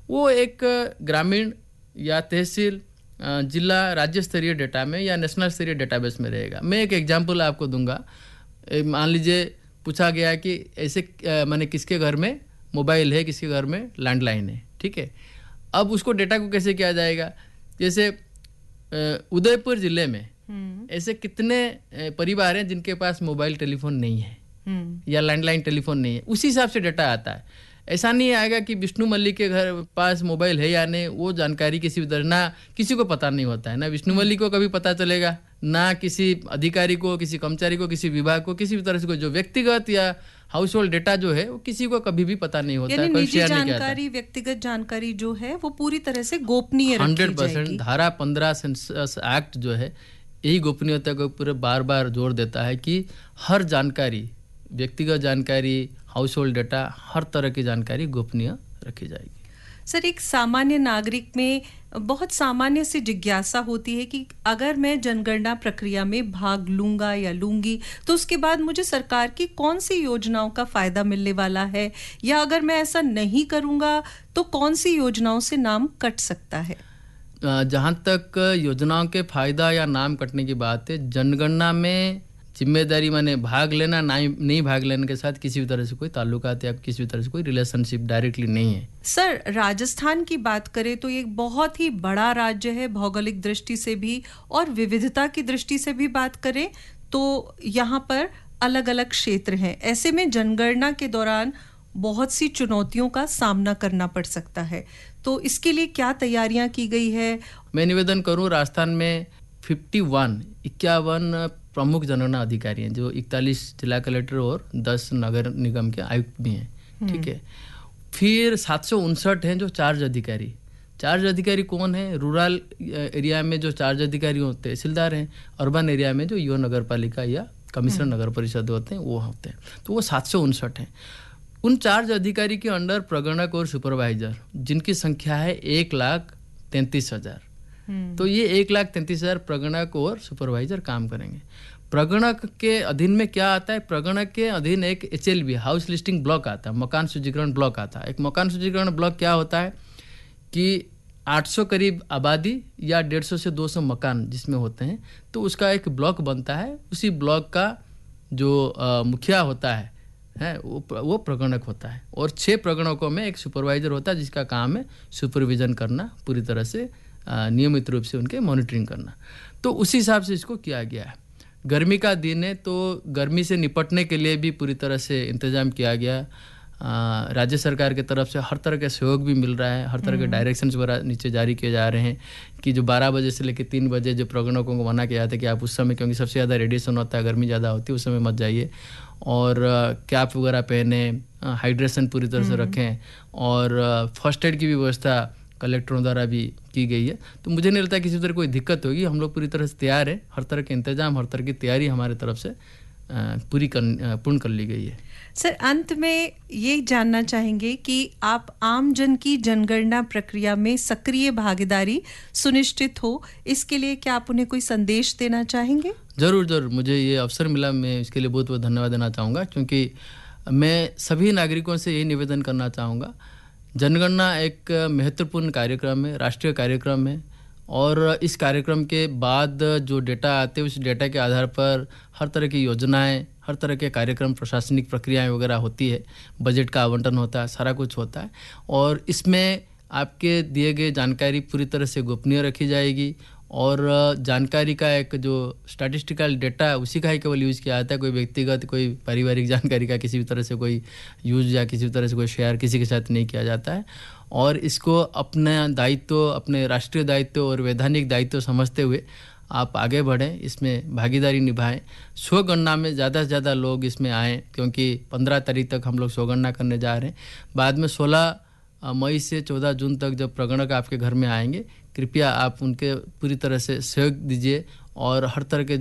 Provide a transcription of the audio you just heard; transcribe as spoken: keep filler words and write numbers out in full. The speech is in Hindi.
वो एक ग्रामीण या तहसील, जिला, राज्य स्तरीय डेटा में या नेशनल स्तरीय डेटाबेस में रहेगा। मैं एक एग्जांपल आपको दूंगा। मान लीजिए पूछा गया कि ऐसे माने किसके घर में मोबाइल है, किसके घर में लैंडलाइन है, ठीक है। अब उसको डेटा को कैसे किया जाएगा? जैसे उदयपुर जिले में ऐसे कितने परिवार हैं जिनके पास मोबाइल टेलीफोन नहीं है या लैंडलाइन टेलीफोन नहीं है, उसी हिसाब से डेटा आता है। ऐसा नहीं आएगा कि विष्णु मल्लिक के घर पास मोबाइल है या नहीं, वो जानकारी किसी भी तरह ना किसी को पता नहीं होता है। ना विष्णु मल्लिक को कभी पता चलेगा, ना किसी अधिकारी को, किसी कर्मचारी को, किसी विभाग को, किसी भी तरह से कोई जो व्यक्तिगत या हाउस होल्ड डेटा जो है वो किसी को कभी भी पता नहीं होता है। निजी जानकारी, व्यक्तिगत जानकारी जो है वो पूरी तरह से गोपनीय रखी जाएगी। हंड्रेड परसेंट धारा पंद्रह सेंसस एक्ट जो है यही गोपनीयता को पूरे बार बार जोर देता है कि हर जानकारी, व्यक्तिगत जानकारी, हाउस होल्ड डेटा, हर तरह की जानकारी गोपनीय रखी जाएगी। सर, एक सामान्य नागरिक में बहुत सामान्य सी जिज्ञासा होती है कि अगर मैं जनगणना प्रक्रिया में भाग लूंगा या लूंगी तो उसके बाद मुझे सरकार की कौन सी योजनाओं का फायदा मिलने वाला है, या अगर मैं ऐसा नहीं करूंगा तो कौन सी योजनाओं से नाम कट सकता है? जहां तक योजनाओं के फायदा या नाम कटने की बात है, जनगणना में जिम्मेदारी माने भाग लेना नहीं नहीं भाग लेने के साथ किसी भी तरह से कोई ताल्लुकात या किसी भी तरह से कोई रिलेशनशिप डायरेक्टली नहीं है। सर, राजस्थान की बात करें तो ये एक बहुत ही बड़ा राज्य है भौगोलिक दृष्टि से भी, और विविधता की दृष्टि से भी बात करें तो यहाँ पर अलग अलग क्षेत्र हैं। ऐसे में जनगणना के दौरान बहुत सी चुनौतियों का सामना करना पड़ सकता है, तो इसके लिए क्या तैयारियां की गई है? मैं निवेदन करूं, राजस्थान में इक्यावन इक्यावन प्रमुख जनगणना अधिकारी हैं, जो इकतालीस जिला कलेक्टर और दस नगर निगम के आयुक्त भी हैं, ठीक है। फिर सात सौ उनसठ हैं जो चार्ज अधिकारी। चार्ज अधिकारी कौन है? रूरल एरिया में जो चार्ज अधिकारी होते हैं तहसीलदार हैं, अर्बन एरिया में जो यो नगर पालिका या कमिश्नर नगर परिषद होते हैं वो होते हैं, तो वो सात सौ उनसठ हैं। उन चार्ज अधिकारी के अंडर प्रगणक और सुपरवाइजर जिनकी संख्या है एक लाख तैंतीस हजार तो ये एक लाख तैंतीस हजार प्रगणक और सुपरवाइजर काम करेंगे। प्रगणक के अधीन में क्या आता है? प्रगणक के अधीन एक H L B house listing block आता है, मकान सूचीकरण ब्लॉक आता है। एक मकान सूचीकरण ब्लॉक क्या होता है कि आठ सौ करीब आबादी या डेढ़ सौ से दो सौ मकान जिसमें होते हैं, तो उसका एक ब्लॉक बनता है। उसी ब्लॉक का जो आ, मुखिया होता है है वो वो प्रगणक होता है, और छः प्रगणकों में एक सुपरवाइजर होता है जिसका काम है सुपरविजन करना, पूरी तरह से नियमित रूप से उनके मॉनिटरिंग करना। तो उसी हिसाब से इसको किया गया है। गर्मी का दिन है तो गर्मी से निपटने के लिए भी पूरी तरह से इंतजाम किया गया। राज्य सरकार की तरफ से हर तरह का सहयोग भी मिल रहा है, हर तरह के डायरेक्शंस वगैरह नीचे जारी किए जा रहे हैं कि जो बारह बजे से लेकर तीन बजे जो प्रगणकों को मना किया जाता है कि आप उस समय, क्योंकि सबसे ज़्यादा रेडिएशन होता है, गर्मी ज़्यादा होती है, उस समय मत जाइए, और कैप वगैरह पहने, हाइड्रेशन पूरी तरह से रखें, और फर्स्ट एड की भी व्यवस्था कलेक्टरों द्वारा भी की गई है। तो मुझे नहीं लगता किसी तरह कोई दिक्कत होगी। हम लोग पूरी तरह से तैयार है, हर तरह के इंतजाम, हर तरह की तैयारी हमारे तरफ से पूरी कर पूर्ण कर ली गई है। सर, अंत में ये जानना चाहेंगे कि आप आम जन की जनगणना प्रक्रिया में सक्रिय भागीदारी सुनिश्चित हो, इसके लिए क्या आप उन्हें कोई संदेश देना चाहेंगे? जरूर जरूर, मुझे ये अवसर मिला, मैं इसके लिए बहुत बहुत धन्यवाद देना चाहूँगा, क्योंकि मैं सभी नागरिकों से यही निवेदन करना चाहूँगा। जनगणना एक महत्वपूर्ण कार्यक्रम है, राष्ट्रीय कार्यक्रम है, और इस कार्यक्रम के बाद जो डेटा आते हैं उस डेटा के आधार पर हर तरह की योजनाएं, हर तरह के कार्यक्रम, प्रशासनिक प्रक्रियाएं वगैरह होती है, बजट का आवंटन होता है, सारा कुछ होता है, और इसमें आपके दिए गए जानकारी पूरी तरह से गोपनीय रखी जाएगी, और जानकारी का एक जो स्टैटिस्टिकल डेटा है उसी का ही केवल यूज़ किया जाता है। कोई व्यक्तिगत, कोई पारिवारिक जानकारी का किसी भी तरह से कोई यूज़ या किसी भी तरह से कोई शेयर किसी के साथ नहीं किया जाता है। और इसको अपना दायित्व, अपने राष्ट्रीय दायित्व और वैधानिक दायित्व समझते हुए आप आगे बढ़ें, इसमें भागीदारी निभाएं। स्वगणना में ज़्यादा से ज़्यादा लोग इसमें आएँ, क्योंकि पंद्रह तारीख तक हम लोग स्वगणना करने जा रहे हैं। बाद में सोलह मई से चौदह जून तक जब प्रगणक आपके घर में आएंगे, कृपया आप उनके पूरी तरह से सहयोग दीजिए, और हर तरह के